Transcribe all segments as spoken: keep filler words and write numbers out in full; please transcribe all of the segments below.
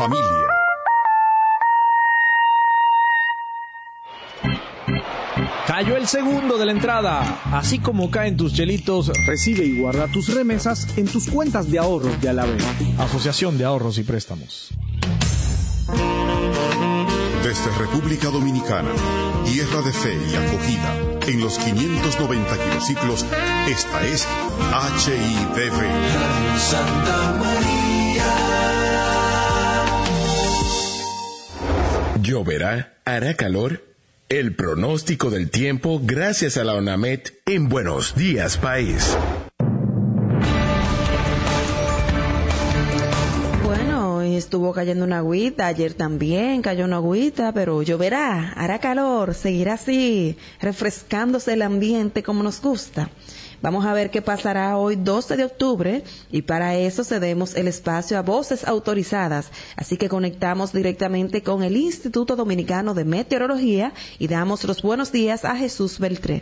familia. Cayó el segundo de la entrada. Así como caen tus chelitos, recibe y guarda tus remesas en tus cuentas de ahorros de Alavega. Asociación de Ahorros y Préstamos. Desde República Dominicana, tierra de fe y acogida, en los quinientos noventa kilociclos, esta es H I D V. Santa María. ¿Lloverá? ¿Hará calor? El pronóstico del tiempo gracias a la ONAMED en Buenos Días País. Bueno, estuvo cayendo una agüita, ayer también cayó una agüita, pero lloverá, hará calor, seguirá así, refrescándose el ambiente como nos gusta. Vamos a ver qué pasará hoy doce de octubre y para eso cedemos el espacio a voces autorizadas. Así que conectamos directamente con el Instituto Dominicano de Meteorología y damos los buenos días a Jesús Beltré.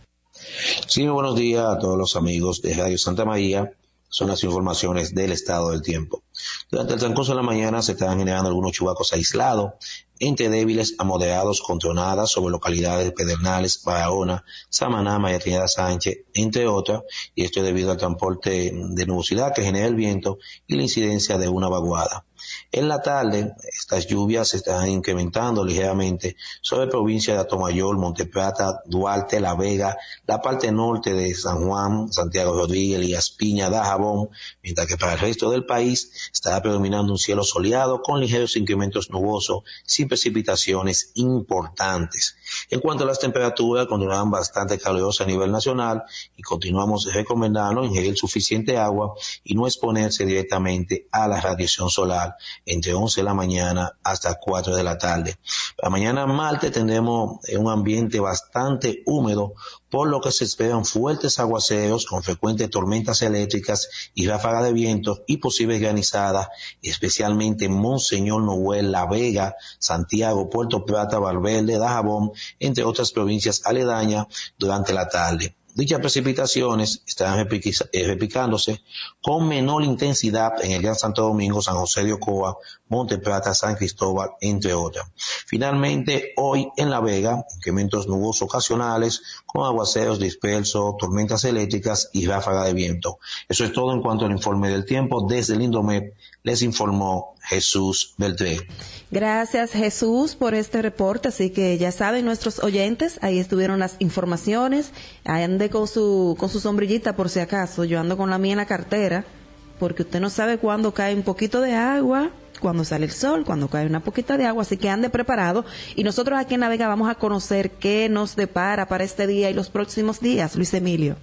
Sí, muy buenos días a todos los amigos de Radio Santa María. Son las informaciones del estado del tiempo. Durante el transcurso de la mañana se están generando algunos chubascos aislados, entre débiles a moderados con tronadas sobre localidades de Pedernales, Barahona, Samaná, María Trinidad Sánchez, entre otras, y esto es debido al transporte de nubosidad que genera el viento y la incidencia de una vaguada. En la tarde, estas lluvias se están incrementando ligeramente sobre provincia de Atomayor, Monteplata, Duarte, La Vega, la parte norte de San Juan, Santiago Rodríguez, Elías Piña, Dajabón, mientras que para el resto del país estará predominando un cielo soleado con ligeros incrementos nubosos sin precipitaciones importantes. En cuanto a las temperaturas, continuarán bastante calurosas a nivel nacional y continuamos recomendando ingerir suficiente agua y no exponerse directamente a la radiación solar entre once de la mañana hasta cuatro de la tarde. Para mañana martes tendremos un ambiente bastante húmedo, por lo que se esperan fuertes aguaceros con frecuentes tormentas eléctricas y ráfagas de viento y posibles granizadas, especialmente en Monseñor Noel, La Vega, Santiago, Puerto Plata, Valverde, Dajabón, entre otras provincias aledañas durante la tarde. Dichas precipitaciones estarán replicándose con menor intensidad en el Gran Santo Domingo, San José de Ocoa, Monte Plata, San Cristóbal, entre otras. Finalmente, hoy en La Vega, incrementos nubosos ocasionales con aguaceros dispersos, tormentas eléctricas y ráfaga de viento. Eso es todo en cuanto al informe del tiempo. Desde el Indomet les informó Jesús Beltré. Gracias, Jesús, por este reporte. Así que ya saben nuestros oyentes, ahí estuvieron las informaciones. Ande con su con su sombrillita por si acaso. Yo ando con la mía en la cartera, porque usted no sabe cuándo cae un poquito de agua, cuando sale el sol, cuando cae una poquita de agua, así que ande preparado. Y nosotros aquí en La Vega vamos a conocer qué nos depara para este día y los próximos días, Luis Emilio.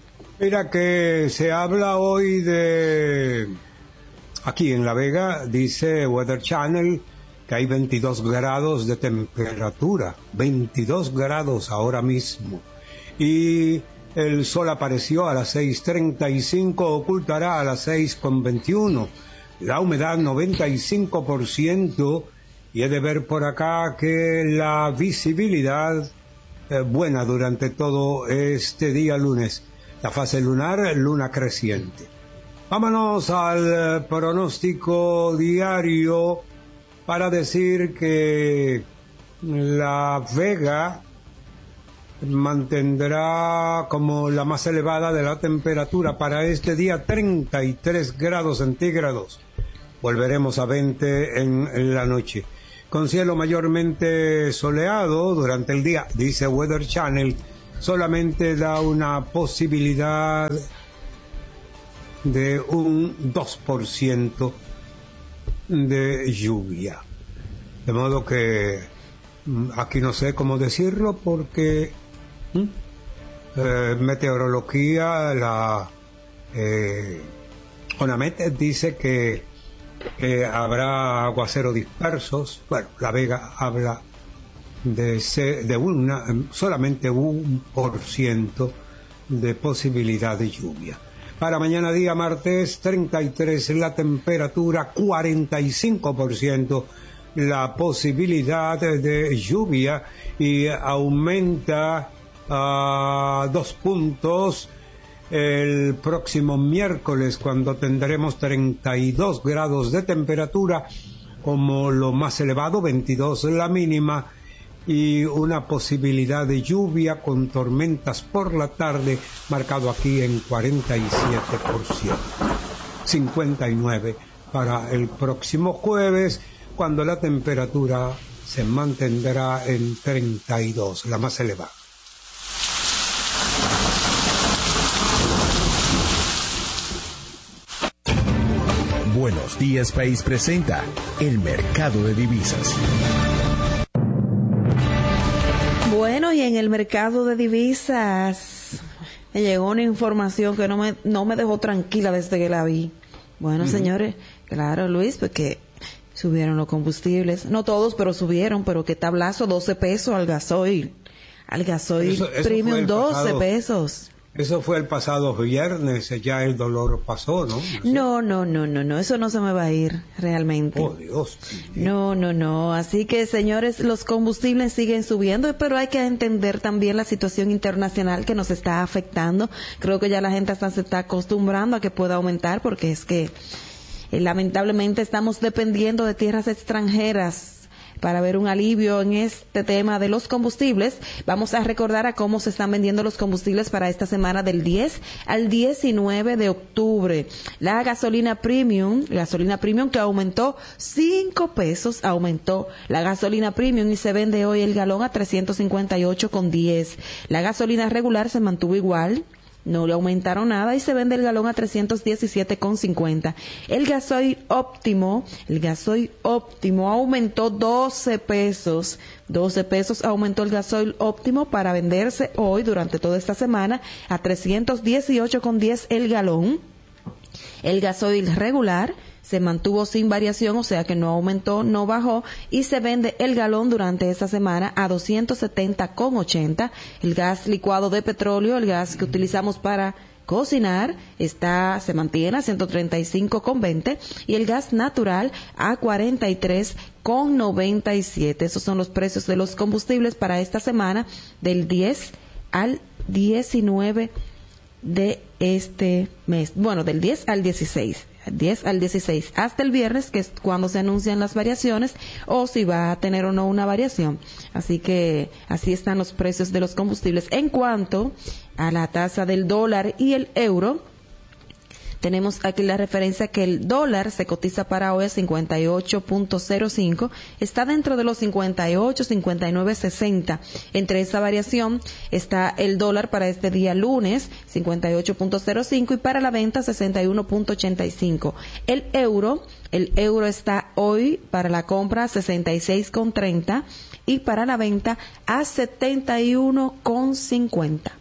Mira que se habla hoy de... Aquí en La Vega, dice Weather Channel, que hay veintidós grados de temperatura, veintidós grados ahora mismo. Y el sol apareció a las seis treinta y cinco, ocultará a las seis con veintiuno. La humedad noventa y cinco por ciento, y he de ver por acá que la visibilidad eh, buena durante todo este día lunes. La fase lunar, luna creciente. Vámonos al pronóstico diario para decir que La Vega mantendrá como la más elevada de la temperatura para este día treinta y tres grados centígrados. Volveremos a veinte en la noche. Con cielo mayormente soleado durante el día, dice Weather Channel, solamente da una posibilidad de un dos por ciento de lluvia. De modo que aquí no sé cómo decirlo porque ¿Mm? eh, meteorología, la eh, ONAMED dice que eh, habrá aguaceros dispersos. Bueno, La Vega habla de, ser, de una, solamente un por ciento de posibilidad de lluvia. Para mañana día martes, treinta y tres la temperatura, cuarenta y cinco por ciento la posibilidad de lluvia y aumenta a uh, dos puntos el próximo miércoles cuando tendremos treinta y dos grados de temperatura, como lo más elevado, veintidós la mínima, y una posibilidad de lluvia con tormentas por la tarde, marcado aquí en cuarenta y siete por ciento. cincuenta y nueve para el próximo jueves, cuando la temperatura se mantendrá en treinta y dos, la más elevada. Buenos Días País presenta el mercado de divisas. Bueno, y en el mercado de divisas me llegó una información que no me, no me dejó tranquila desde que la vi. Bueno, uh-huh. Señores, claro, Luis, porque subieron los combustibles. No todos, pero subieron, pero qué tablazo, doce pesos al gasoil. Al gasoil eso, eso premium, doce pasado, pesos. Eso fue el pasado viernes, ya el dolor pasó, ¿no? No, no, no, no, no, eso no se me va a ir realmente. Oh, Dios. No, no, no. Así que, señores, los combustibles siguen subiendo, pero hay que entender también la situación internacional que nos está afectando. Creo que ya la gente hasta se está acostumbrando a que pueda aumentar, porque es que eh, lamentablemente estamos dependiendo de tierras extranjeras para ver un alivio en este tema de los combustibles. Vamos a recordar a cómo se están vendiendo los combustibles para esta semana del diez al diecinueve de octubre. La gasolina premium, gasolina premium que aumentó cinco pesos, aumentó la gasolina premium y se vende hoy el galón a trescientos cincuenta y ocho con diez. La gasolina regular se mantuvo igual, no le aumentaron nada y se vende el galón a trescientos diecisiete con cincuenta. El gasoil óptimo, el gasoil óptimo aumentó doce pesos. doce pesos aumentó el gasoil óptimo para venderse hoy durante toda esta semana a trescientos dieciocho con diez el galón. El gasoil regular se mantuvo sin variación, o sea que no aumentó, no bajó, y se vende el galón durante esta semana a doscientos setenta con ochenta. El gas licuado de petróleo, el gas que utilizamos para cocinar, está se mantiene a ciento treinta y cinco con veinte, y el gas natural a cuarenta y tres con noventa y siete. Esos son los precios de los combustibles para esta semana del diez al diecinueve de este mes. Bueno, del diez al dieciséis. diez al dieciséis, hasta el viernes, que es cuando se anuncian las variaciones, o si va a tener o no una variación. Así que así están los precios de los combustibles. En cuanto a la tasa del dólar y el euro, tenemos aquí la referencia que el dólar se cotiza para hoy a cincuenta y ocho punto cero cinco, está dentro de los cincuenta y ocho, cincuenta y nueve, sesenta. Entre esa variación está el dólar para este día lunes, cincuenta y ocho punto cero cinco, y para la venta sesenta y uno punto ochenta y cinco. El euro, el euro está hoy para la compra a sesenta y seis con treinta y para la venta a setenta y uno con cincuenta.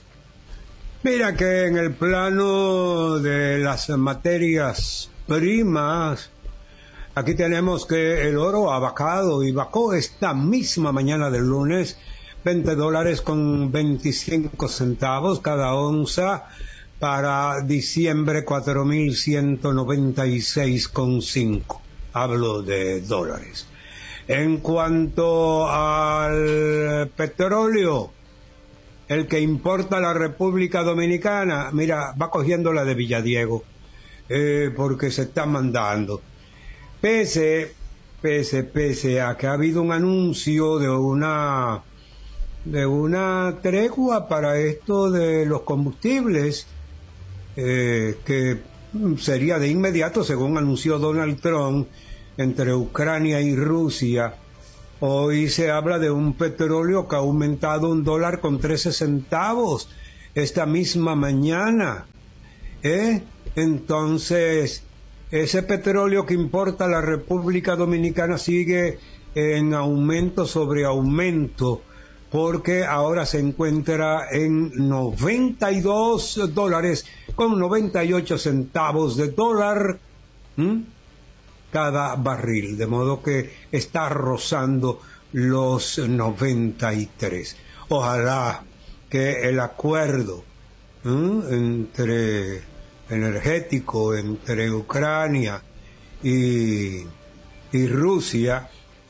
Mira que en el plano de las materias primas, aquí tenemos que el oro ha bajado y bajó esta misma mañana del lunes, veinte dólares con veinticinco centavos cada onza, para diciembre cuatro mil ciento noventa y seis con cinco. Hablo de dólares. En cuanto al petróleo, el que importa la República Dominicana, mira, va cogiendo la de Villadiego, eh, porque se está mandando. Pese, pese, pese a que ha habido un anuncio de una, de una tregua para esto de los combustibles, eh, que sería de inmediato, según anunció Donald Trump, entre Ucrania y Rusia. Hoy se habla de un petróleo que ha aumentado un dólar con trece centavos esta misma mañana. ¿Eh? Entonces, ese petróleo que importa la República Dominicana sigue en aumento sobre aumento, porque ahora se encuentra en noventa y dos dólares con noventa y ocho centavos de dólar. ¿Mm? Cada barril, de modo que está rozando los noventa y tres. Ojalá que el acuerdo ¿eh? entre energético entre Ucrania y, y Rusia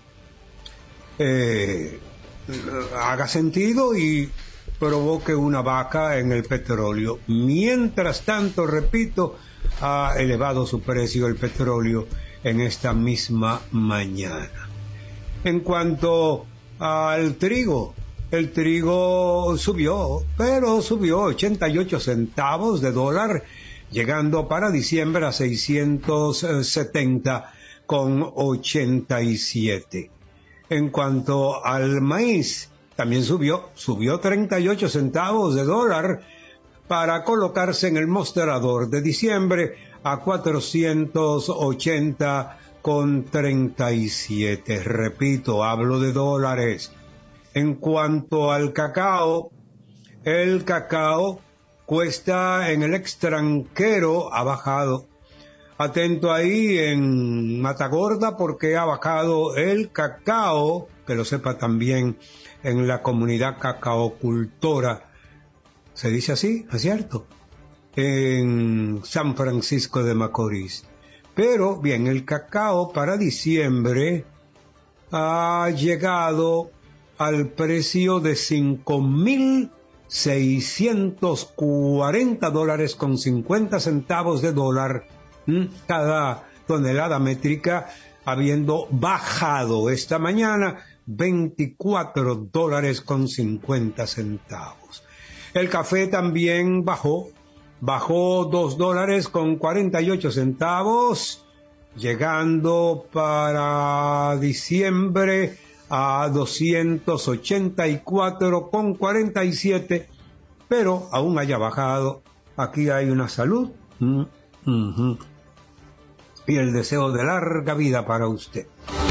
eh, haga sentido y provoque una baja en el petróleo. Mientras tanto, repito, ha elevado su precio el petróleo en esta misma mañana. En cuanto al trigo, el trigo subió, pero subió ochenta y ocho centavos de dólar, llegando para diciembre a seiscientos setenta con ochenta y siete. En cuanto al maíz, también subió, subió treinta y ocho centavos de dólar para colocarse en el mostrador de diciembre a cuatrocientos ochenta con treinta y siete. Repito, hablo de dólares. En cuanto al cacao, el cacao cuesta en el extranjero, ha bajado. Atento ahí en Matagorda porque ha bajado el cacao, que lo sepa también en la comunidad cacaocultora. ¿Se dice así? ¿Es cierto? En San Francisco de Macorís. Pero bien, el cacao para diciembre ha llegado al precio de cinco mil seiscientos cuarenta dólares con cincuenta centavos de dólar cada tonelada métrica, habiendo bajado esta mañana veinticuatro dólares con cincuenta centavos. El café también bajó, bajó dos dólares con cuarenta y ocho centavos, llegando para diciembre a doscientos ochenta y cuatro con cuarenta y siete, pero aún haya bajado. Aquí hay una salud mm, mm-hmm. y el deseo de larga vida para usted.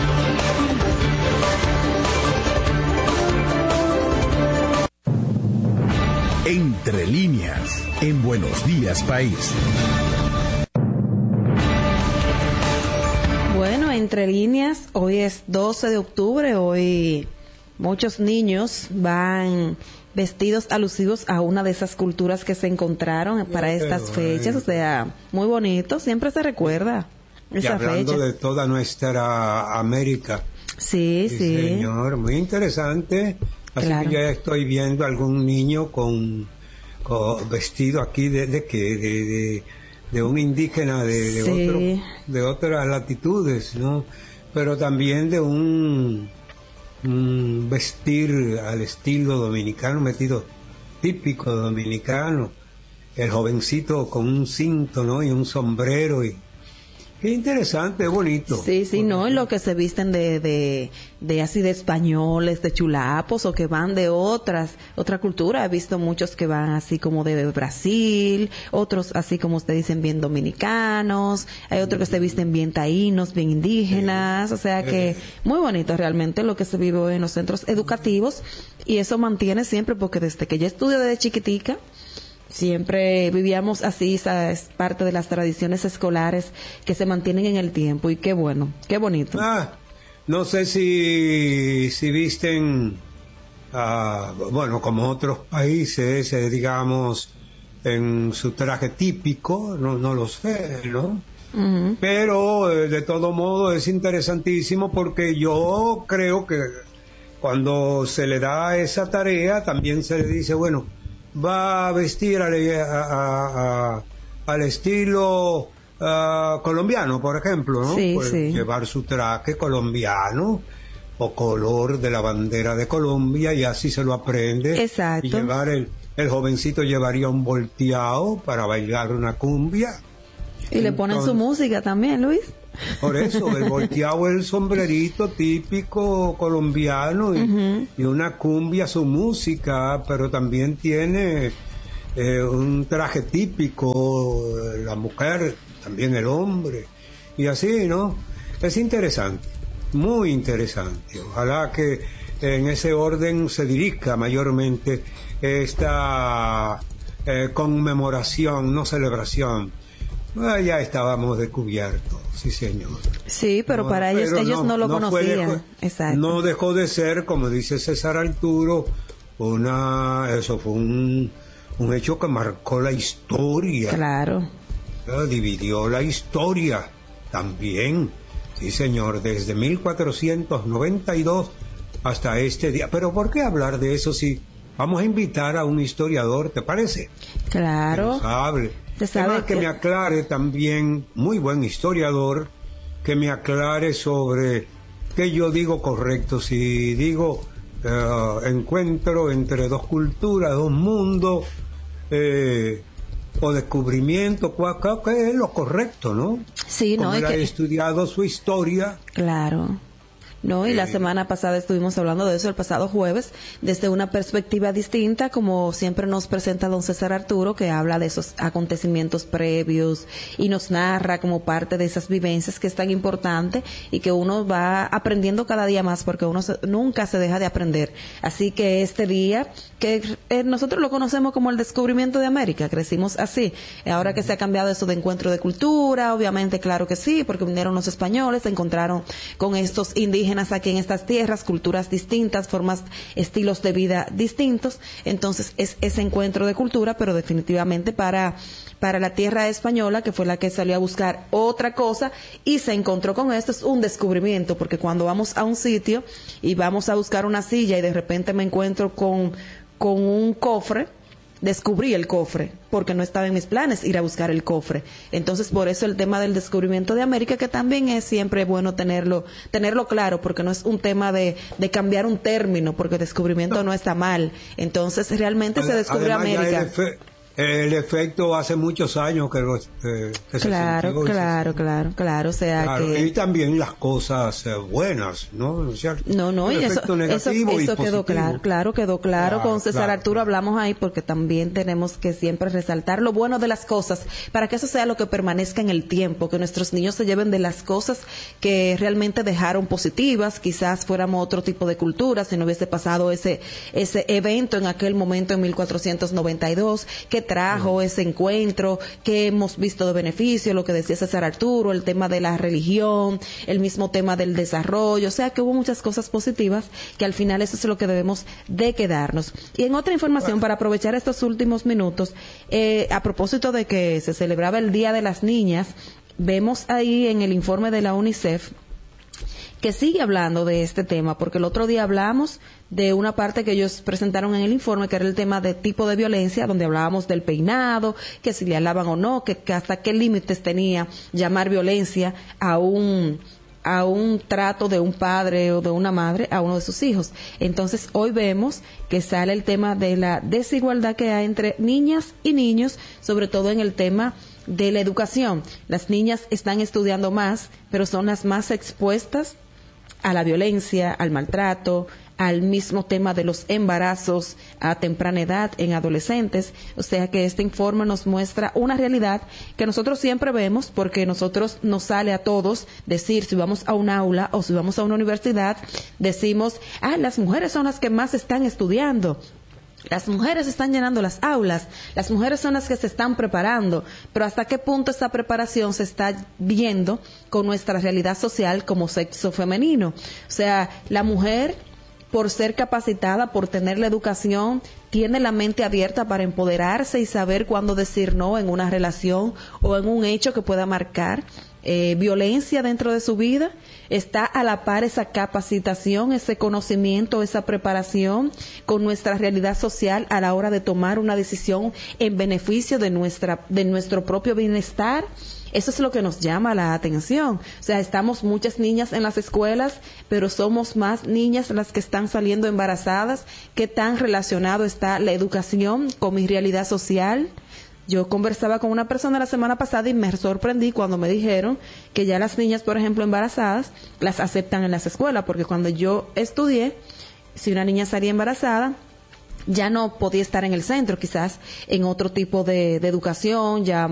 Entre líneas, en Buenos Días País. Bueno, entre líneas, hoy es doce de octubre, hoy muchos niños van vestidos alusivos a una de esas culturas que se encontraron para estas fechas, o sea, muy bonito, siempre se recuerda esa y hablando fecha. de toda nuestra América. Sí, sí. Sí, señor, muy interesante. Así claro. Que ya estoy viendo algún niño con, con vestido aquí de, de que de, de, de un indígena de, de, sí. otro, de otras latitudes, ¿no? Pero también de un, un vestir al estilo dominicano, metido típico dominicano. El jovencito con un cinto, ¿no? Y un sombrero y qué interesante, bonito. Sí, sí, no, en lo que se visten de, de, de así de españoles, de chulapos, o que van de otras, otra cultura. He visto muchos que van así como de Brasil, otros así como ustedes dicen bien dominicanos, hay otros que se visten bien taínos, bien indígenas, o sea que muy bonito realmente lo que se vive hoy en los centros educativos, y eso mantiene siempre, porque desde que yo estudio desde chiquitica, siempre vivíamos así, esa es parte de las tradiciones escolares que se mantienen en el tiempo, y qué bueno, qué bonito. Ah, no sé si, si visten, uh, bueno, como otros países, eh, digamos, en su traje típico, no, no lo sé, ¿no? Uh-huh. Pero eh, de todo modo es interesantísimo, porque yo creo que cuando se le da esa tarea también se le dice, bueno, va a vestir al, a, a, a, al estilo uh, colombiano, por ejemplo, ¿no? Sí, pues sí. Llevar su traje colombiano o color de la bandera de Colombia, y así se lo aprende. Exacto. Y llevar el, el jovencito llevaría un volteado para bailar una cumbia. Y Entonces, le ponen su música también, Luis. Por eso, el volteado es el sombrerito típico colombiano y, uh-huh. y una cumbia, su música, pero también tiene eh, un traje típico, la mujer, también el hombre, y así, ¿no? Es interesante, muy interesante. Ojalá que en ese orden se dirija mayormente esta eh, conmemoración, no celebración. Ah, ya estábamos descubiertos, sí señor. Sí, pero no, para ellos, pero ellos no, no lo no conocían. Dejó, Exacto. No dejó de ser, como dice César Arturo, una, eso fue un, un hecho que marcó la historia. Claro. Dividió la historia también, sí señor, desde mil cuatrocientos noventa y dos hasta este día. Pero ¿por qué hablar de eso si vamos a invitar a un historiador, te parece? Claro. Que nos hable. Se sabe Además, que... que me aclare también, muy buen historiador, que me aclare sobre qué yo digo correcto. Si digo eh, encuentro entre dos culturas, dos mundos, eh, o descubrimiento, ¿qué es lo correcto, no? Sí, Como no, él y ha que... estudiado su historia. Claro. No, y Eh, la semana pasada estuvimos hablando de eso el pasado jueves, desde una perspectiva distinta, como siempre nos presenta don César Arturo, que habla de esos acontecimientos previos y nos narra como parte de esas vivencias que es tan importante y que uno va aprendiendo cada día más, porque uno se, nunca se deja de aprender. Así que este día, que eh, nosotros lo conocemos como el descubrimiento de América, crecimos así. Ahora que se ha cambiado eso de encuentro de cultura, obviamente, claro que sí, porque vinieron los españoles, se encontraron con estos indígenas aquí en estas tierras, culturas distintas, formas, estilos de vida distintos. Entonces es ese encuentro de cultura, pero definitivamente para para la tierra española, que fue la que salió a buscar otra cosa y se encontró con esto, es un descubrimiento, porque cuando vamos a un sitio y vamos a buscar una silla y de repente me encuentro con con un cofre, descubrí el cofre, porque no estaba en mis planes ir a buscar el cofre. Entonces, por eso el tema del descubrimiento de América, que también es siempre bueno tenerlo tenerlo claro, porque no es un tema de, de cambiar un término, porque descubrimiento no, no está mal. Entonces, realmente Ad, se descubrió América. El efecto hace muchos años que, lo, eh, que claro, se sintió, claro, se, claro, claro, o sea claro, que... y también las cosas eh, buenas, ¿no? O sea, no, no, y eso, eso, eso quedó claro, claro, quedó claro, claro con César claro, Arturo claro. Hablamos ahí porque también tenemos que siempre resaltar lo bueno de las cosas, para que eso sea lo que permanezca en el tiempo, que nuestros niños se lleven de las cosas que realmente dejaron positivas. Quizás fuéramos otro tipo de cultura si no hubiese pasado ese, ese evento en aquel momento en mil cuatrocientos noventa y dos, que trajo ese encuentro, que hemos visto de beneficio, lo que decía César Arturo, el tema de la religión, el mismo tema del desarrollo, o sea que hubo muchas cosas positivas que al final eso es lo que debemos de quedarnos. Y en otra información, para aprovechar estos últimos minutos, eh, a propósito de que se celebraba el Día de las Niñas, vemos ahí en el informe de la UNICEF que sigue hablando de este tema, porque el otro día hablamos de una parte que ellos presentaron en el informe, que era el tema de tipo de violencia, donde hablábamos del peinado, que si le alaban o no, que, que hasta qué límites tenía llamar violencia a un a un trato de un padre o de una madre a uno de sus hijos. Entonces, hoy vemos que sale el tema de la desigualdad que hay entre niñas y niños, sobre todo en el tema de la educación. Las niñas están estudiando más, pero son las más expuestas a la violencia, al maltrato, al mismo tema de los embarazos a temprana edad en adolescentes. O sea que este informe nos muestra una realidad que nosotros siempre vemos, porque nosotros nos sale a todos decir, si vamos a un aula o si vamos a una universidad, decimos, ah, las mujeres son las que más están estudiando. Las mujeres están llenando las aulas, las mujeres son las que se están preparando, pero ¿hasta qué punto esta preparación se está viendo con nuestra realidad social como sexo femenino? O sea, la mujer, por ser capacitada, por tener la educación, tiene la mente abierta para empoderarse y saber cuándo decir no en una relación o en un hecho que pueda marcar Eh, violencia dentro de su vida. Está a la par esa capacitación, ese conocimiento, esa preparación con nuestra realidad social a la hora de tomar una decisión en beneficio de nuestra, de nuestro propio bienestar. Eso es lo que nos llama la atención. O sea, estamos muchas niñas en las escuelas, pero somos más niñas las que están saliendo embarazadas. ¿Qué tan relacionado está la educación con mi realidad social? Yo conversaba con una persona la semana pasada y me sorprendí cuando me dijeron que ya las niñas, por ejemplo, embarazadas, las aceptan en las escuelas, porque cuando yo estudié, si una niña salía embarazada, ya no podía estar en el centro, quizás en otro tipo de, de educación, ya